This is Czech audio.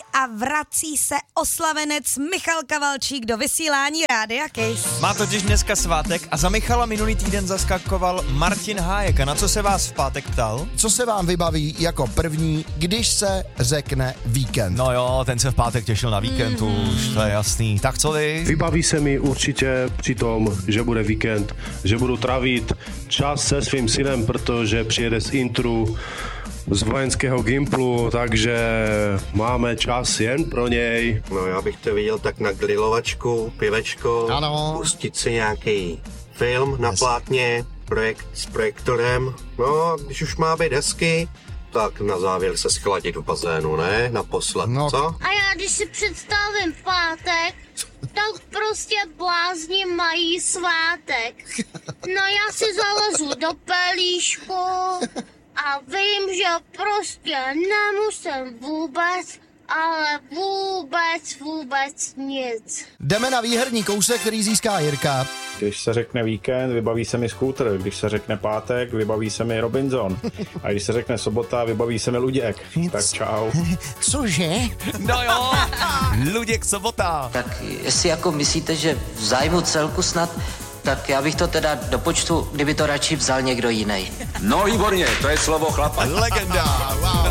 a vrací se oslavenec Michal Kavalčík do vysílání Rádia Kiss. Má totiž dneska svátek a za Michala minulý týden zaskakoval Martin Hájek. A na co se vás v pátek ptal? Co se vám vybaví jako první, když se řekne víkend? No jo, ten se v pátek těšil na víkend už, to je jasný. Tak co vy? Vybaví se mi určitě při tom, že bude víkend, že budu trávit čas se svým synem, protože přijede z Intru z vojenského Gimplu, takže máme čas jen pro něj. No já bych to viděl tak na grilovačku, pivečko, ano. Pustit si nějaký film na plátně, projekt s projektorem. No, když už má být hezky, tak na závěr se schladit do bazénu, ne? Naposled, no. Co? A já když si představím pátek, tak prostě blázni mají svátek. No já si zalezu do pelíšku a vím, že prostě nemusím vůbec, ale vůbec nic. Jdeme na výherní kousek, který získá Jirka. Když se řekne víkend, vybaví se mi skútr. Když se řekne pátek, vybaví se mi Robinson. A když se řekne sobota, vybaví se mi Luděk. Tak čau. Cože? No jo, Luděk sobota. Tak jestli jako myslíte, že v zájmu celku snad, tak já bych to teda dopočtu, kdyby to radši vzal někdo jiný. No výborně, to je slovo chlapa. Legenda. Wow.